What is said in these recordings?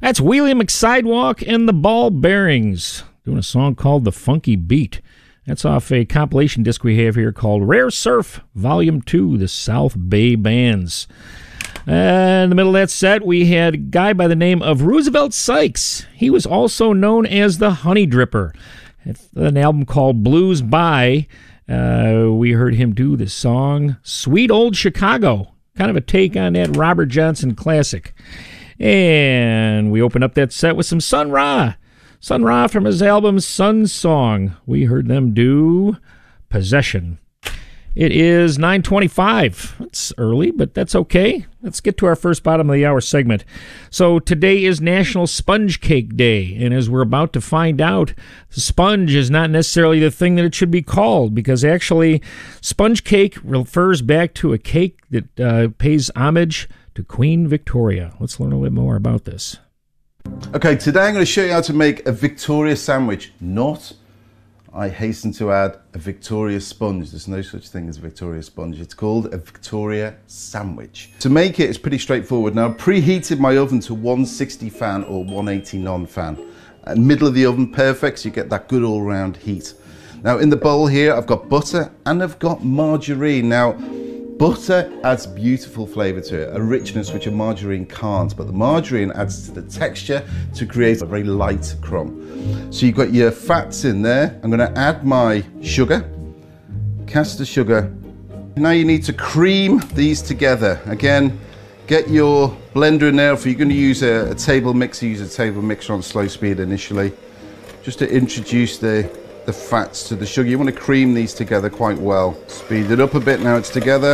That's Wheelie McSidewalk and the Ball Bearings doing a song called The Funky Beat. That's off a compilation disc we have here called Rare Surf Volume 2, the South Bay Bands. In the middle of that set, we had a guy by the name of Roosevelt Sykes. He was also known as the Honey Dripper. It's an album called Blues By. We heard him do the song Sweet Old Chicago, kind of a take on that Robert Johnson classic. And we opened up that set with some Sun Ra. Sun Ra from his album Sun Song. We heard them do Possession. It is 9:25. It's early, but that's okay. Let's get to our first bottom of the hour segment. So today is National Sponge Cake Day, and as we're about to find out, the sponge is not necessarily the thing that it should be called, because actually sponge cake refers back to a cake that pays homage to Queen Victoria. Let's learn a little bit more about this. Okay, today I'm going to show you how to make a Victoria sandwich. Not, I hasten to add, a Victoria sponge. There's no such thing as a Victoria sponge. It's called a Victoria sandwich. To make it, it's pretty straightforward. Now, I've preheated my oven to 160 fan or 180 non-fan. Middle of the oven, perfect, so you get that good all-round heat. Now, in the bowl here, I've got butter and I've got margarine. Now, butter adds beautiful flavour to it, a richness which a margarine can't, but the margarine adds to the texture to create a very light crumb. So you've got your fats in there. I'm going to add my sugar, caster sugar. Now you need to cream these together. Again, get your blender in there. If you're going to use a table mixer, use a table mixer on slow speed initially, just to introduce the fats to the sugar. You want to cream these together quite well. Speed it up a bit now it's together.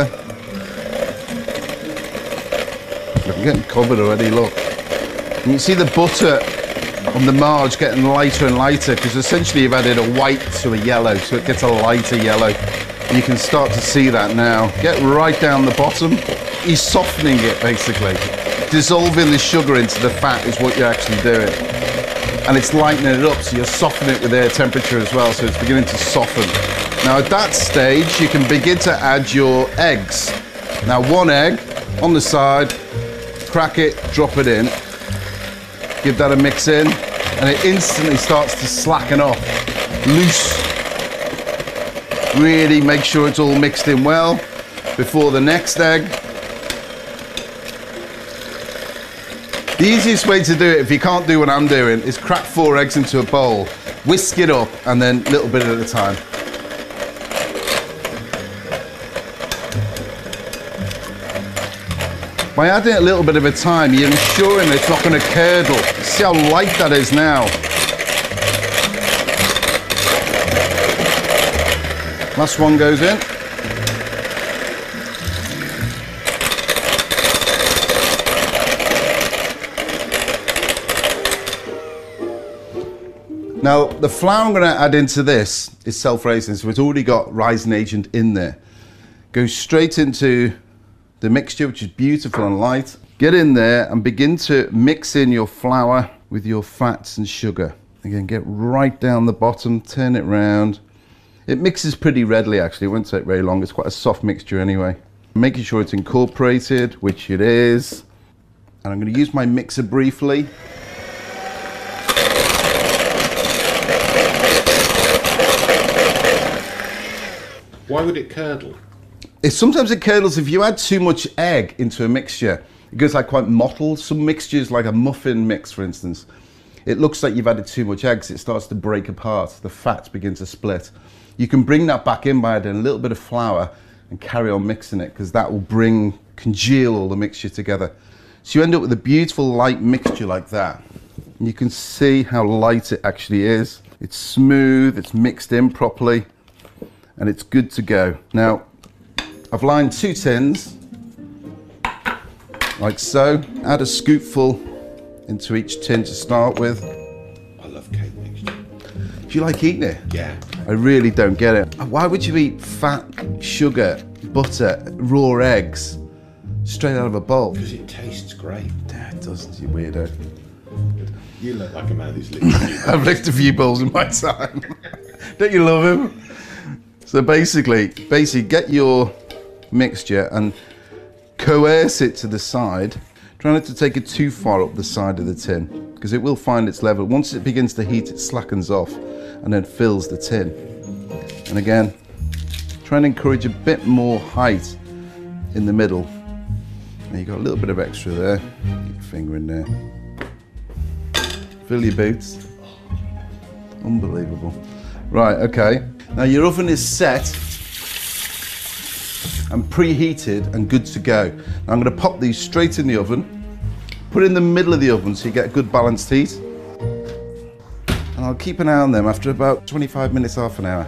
I'm getting covered already, look. And you see the butter on the marge getting lighter and lighter, because essentially you've added a white to a yellow, so it gets a lighter yellow. And you can start to see that now. Get right down the bottom. He's softening it, basically. Dissolving the sugar into the fat is what you're actually doing. And it's lightening it up, so you're softening it with air temperature as well, so it's beginning to soften. Now at that stage, you can begin to add your eggs. Now 1 egg on the side, crack it, drop it in, give that a mix in, and it instantly starts to slacken off, loose. Really make sure it's all mixed in well before the next egg. The easiest way to do it, if you can't do what I'm doing, is crack 4 eggs into a bowl, whisk it up, and then a little bit at a time. By adding a little bit of a time, you're ensuring it's not going to curdle. See how light that is now. Last one goes in. Now, the flour I'm going to add into this is self-raising, so it's already got rising agent in there. Go straight into the mixture, which is beautiful and light. Get in there and begin to mix in your flour with your fats and sugar. Again, get right down the bottom, turn it round. It mixes pretty readily, actually. It won't take very long. It's quite a soft mixture anyway. Making sure it's incorporated, which it is. And I'm going to use my mixer briefly. Why would it curdle? Sometimes it curdles if you add too much egg into a mixture. It goes like quite mottled. Some mixtures, like a muffin mix, for instance, it looks like you've added too much eggs. It starts to break apart. The fats begin to split. You can bring that back in by adding a little bit of flour and carry on mixing it, because that will congeal all the mixture together. So you end up with a beautiful light mixture like that. And you can see how light it actually is. It's smooth, it's mixed in properly, and it's good to go. Now, I've lined 2 tins, like so. Add a scoopful into each tin to start with. I love cake mixture. Do you like eating it? Yeah. I really don't get it. Why would you eat fat, sugar, butter, raw eggs straight out of a bowl? Because it tastes great. Yeah, it doesn't, you weirdo. You look like a man who's licked. I've licked a few bowls in my time. Don't you love him? So basically get your mixture and coerce it to the side. Try not to take it too far up the side of the tin, because it will find its level. Once it begins to heat, it slackens off and then fills the tin. And again, try and encourage a bit more height in the middle. Now you've got a little bit of extra there. Get your finger in there. Fill your boots. Unbelievable. Right, okay. Now your oven is set and preheated and good to go. Now I'm going to pop these straight in the oven, put it in the middle of the oven so you get a good balanced heat. And I'll keep an eye on them after about 25 minutes, half an hour.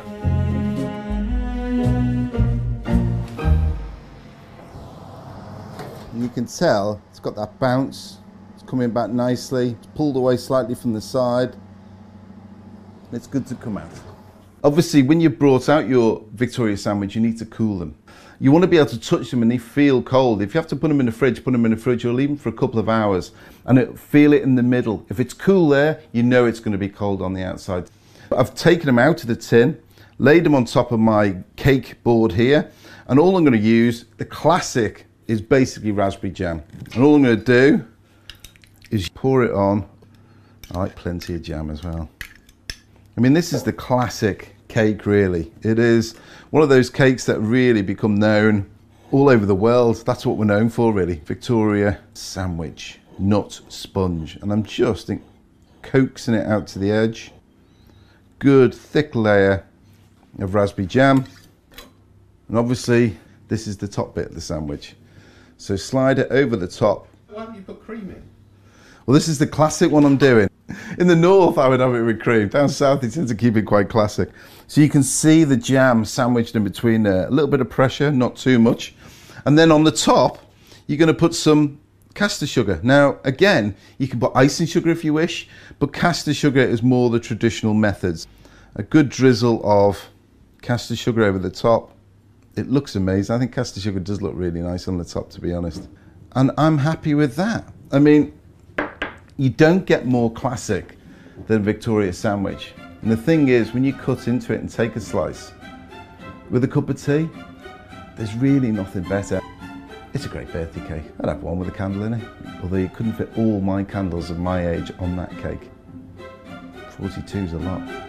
You can tell it's got that bounce, it's coming back nicely, it's pulled away slightly from the side. It's good to come out. Obviously, when you've brought out your Victoria sandwich, you need to cool them. You want to be able to touch them and they feel cold. If you have to put them in the fridge, put them in the fridge or leave them for a couple of hours and feel it in the middle. If it's cool there, you know it's going to be cold on the outside. I've taken them out of the tin, laid them on top of my cake board here, and all I'm going to use, the classic, is basically raspberry jam. And all I'm going to do is pour it on. I like plenty of jam as well. I mean, this is the classic cake, really. It is one of those cakes that really become known all over the world. That's what we're known for, really. Victoria sandwich, nut sponge. And I'm just coaxing it out to the edge. Good thick layer of raspberry jam. And obviously, this is the top bit of the sandwich. So slide it over the top. Why don't you put cream in? Well, this is the classic one I'm doing. In the north, I would have it with cream. Down south, they tend to keep it quite classic. So you can see the jam sandwiched in between there. A little bit of pressure, not too much. And then on the top, you're going to put some caster sugar. Now, again, you can put icing sugar if you wish, but caster sugar is more the traditional methods. A good drizzle of caster sugar over the top. It looks amazing. I think caster sugar does look really nice on the top, to be honest. And I'm happy with that. I mean, you don't get more classic than Victoria sandwich. And the thing is, when you cut into it and take a slice with a cup of tea, there's really nothing better. It's a great birthday cake. I'd have one with a candle in it. Although you couldn't fit all my candles of my age on that cake. 42's a lot.